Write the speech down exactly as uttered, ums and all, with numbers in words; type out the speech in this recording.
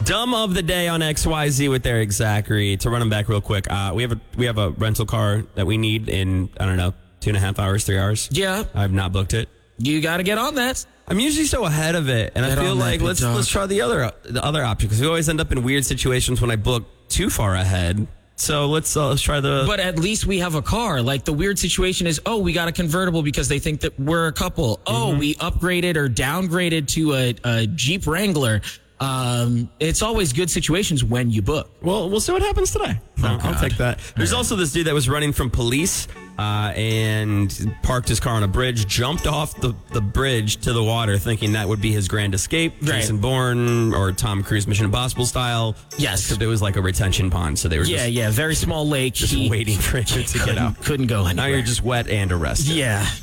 Dumb of the day on X Y Z with Eric Zachary. To run them back real quick, uh, we have a we have a rental car that we need in, I don't know, two and a half hours, three hours. Yeah. I've not booked it. You got to get on that. I'm usually so ahead of it, and Get I feel on that, like big let's dog. let's try the other the other option, because we always end up in weird situations when I book too far ahead. So let's uh, let's try the. But at least we have a car. Like the weird situation is, oh, we got a convertible because they think that we're a couple. Oh, Mm-hmm. we upgraded or downgraded to a, a Jeep Wrangler. Um, it's always good situations when you book. Well, we'll see what happens today. So Oh, I'll God. take that. There's also this dude that was running from police uh, and parked his car on a bridge, jumped off the, the bridge to the water, thinking that would be his grand escape. Right. Jason Bourne or Tom Cruise Mission Impossible style. Yes. Except it was like a retention pond, so they were Yeah, just, yeah, very small lake. just He waiting for him to get couldn't, out. couldn't go Now anywhere. you're just wet and arrested. Yeah,